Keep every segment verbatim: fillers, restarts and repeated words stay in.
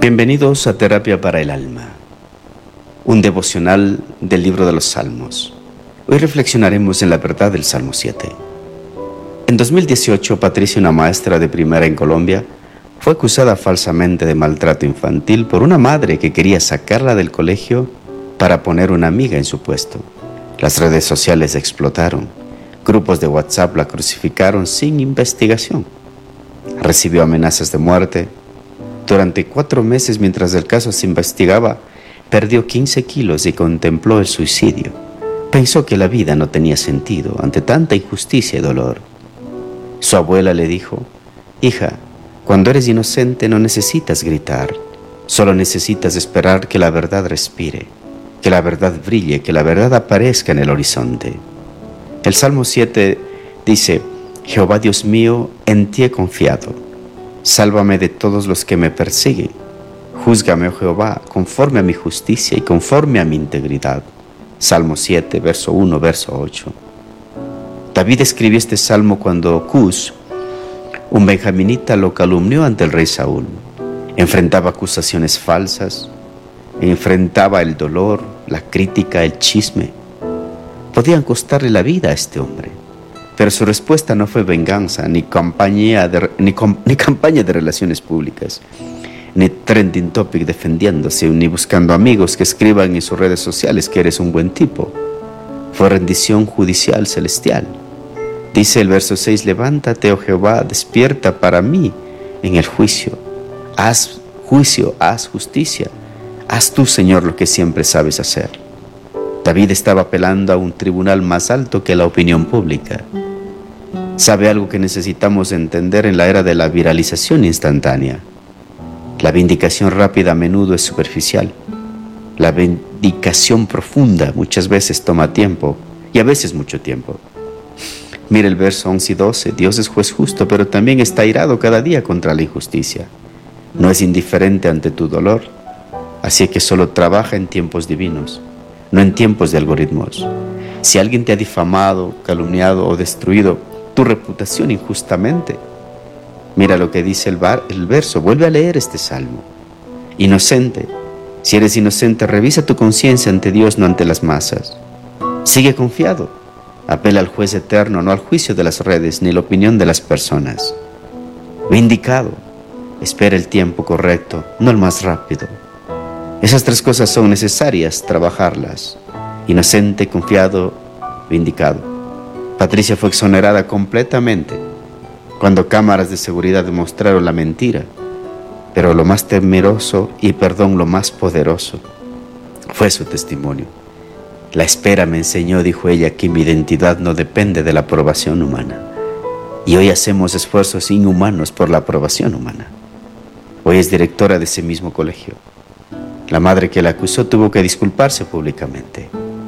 Bienvenidos a Terapia para el Alma, un devocional del libro de los Salmos. Hoy reflexionaremos en la verdad del Salmo siete. En dos mil dieciocho, Patricia, una maestra de primaria en Colombia, fue acusada falsamente de maltrato infantil por una madre que quería sacarla del colegio para poner una amiga en su puesto. Las redes sociales explotaron. Grupos de WhatsApp la crucificaron sin investigación. Recibió amenazas de muerte. Durante cuatro meses, mientras el caso se investigaba, perdió quince kilos y contempló el suicidio. Pensó que la vida no tenía sentido ante tanta injusticia y dolor. Su abuela le dijo: «Hija, cuando eres inocente no necesitas gritar, solo necesitas esperar que la verdad respire, que la verdad brille, que la verdad aparezca en el horizonte». El Salmo siete dice: «Jehová Dios mío, en ti he confiado. Sálvame de todos los que me persiguen. Júzgame, oh Jehová, conforme a mi justicia y conforme a mi integridad». Salmo siete, verso uno, verso ocho. David escribió este salmo cuando Cus, un benjaminita, lo calumnió ante el rey Saúl. Enfrentaba acusaciones falsas, enfrentaba el dolor, la crítica, el chisme. Podían costarle la vida a este hombre. Pero su respuesta no fue venganza, ni campaña de, ni, com, ni campaña de relaciones públicas, ni trending topic defendiéndose, ni buscando amigos que escriban en sus redes sociales que eres un buen tipo. Fue rendición judicial celestial. Dice el verso seis: «Levántate, oh Jehová, despierta para mí en el juicio. Haz juicio, haz justicia. Haz tú, Señor, lo que siempre sabes hacer». David estaba apelando a un tribunal más alto que la opinión pública. ¿Sabe algo que necesitamos entender en la era de la viralización instantánea? La vindicación rápida a menudo es superficial. La vindicación profunda muchas veces toma tiempo, y a veces mucho tiempo. Mira el verso once y doce. Dios es juez justo, pero también está airado cada día contra la injusticia. No es indiferente ante tu dolor, así que solo trabaja en tiempos divinos, no en tiempos de algoritmos. Si alguien te ha difamado, calumniado o destruido tu reputación injustamente, mira lo que dice el, bar, el verso. Vuelve a leer este salmo. Inocente, si eres inocente, revisa tu conciencia ante Dios, no ante las masas. Sigue confiado. Apela al juez eterno, no al juicio de las redes ni la opinión de las personas. Vindicado, espera el tiempo correcto, no el más rápido. Esas tres cosas son necesarias trabajarlas: inocente, confiado, vindicado. Patricia fue exonerada completamente cuando cámaras de seguridad demostraron la mentira, pero lo más temeroso y perdón lo más poderoso fue su testimonio. «La espera me enseñó», dijo ella, «que mi identidad no depende de la aprobación humana». Y hoy hacemos esfuerzos inhumanos por la aprobación humana. Hoy es directora de ese mismo colegio. La madre que la acusó tuvo que disculparse públicamente.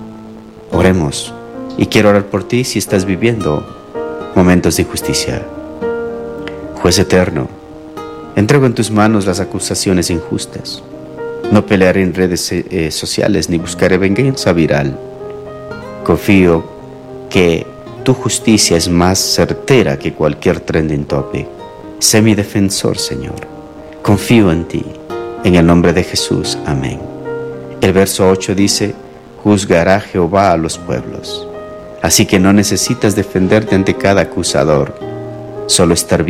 Oremos, y quiero orar por ti si estás viviendo momentos de injusticia. Juez eterno, entrego en tus manos las acusaciones injustas. No pelearé en redes eh, sociales ni buscaré venganza viral. Confío que tu justicia es más certera que cualquier trending topic. Sé mi defensor, Señor. Confío en ti. En el nombre de Jesús. Amén. El verso ocho dice: «Juzgará Jehová a los pueblos». Así que no necesitas defenderte ante cada acusador. Solo estar